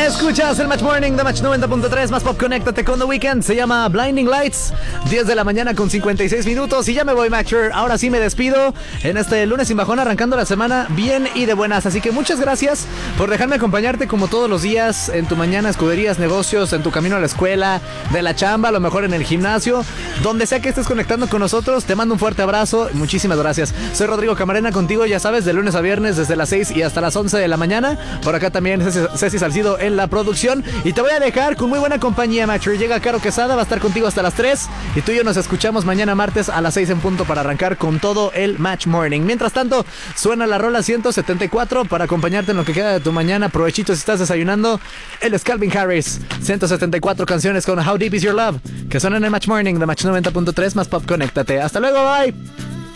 Escuchas el Match Morning de Match 90.3 más pop. Conéctate con The Weeknd. Se llama Blinding Lights. 10 de la mañana con 56 minutos. Y ya me voy, Matcher. Ahora sí me despido en este lunes sin bajón, arrancando la semana bien y de buenas. Así que muchas gracias por dejarme acompañarte como todos los días en tu mañana, escuderías, negocios, en tu camino a la escuela, de la chamba, a lo mejor en el gimnasio, donde sea que estés conectando con nosotros. Te mando un fuerte abrazo. Muchísimas gracias. Soy Rodrigo Camarena contigo, ya sabes, de lunes a viernes desde las 6 y hasta las 11 de la mañana. Por acá también Ceci Salcido en la producción. Y te voy a dejar con muy buena compañía, Matcher. Llega Caro Quesada, va a estar contigo hasta las 3. Y tú y yo nos escuchamos mañana martes a las 6 en punto para arrancar con todo el Match Morning. Mientras tanto, suena la rola 174 para acompañarte en lo que queda de tu mañana. Provechito si estás desayunando. Él es Calvin Harris. 174 canciones con How Deep Is Your Love, que suenan en el Match Morning de Match 90.3 más pop. Conéctate. Hasta luego, bye.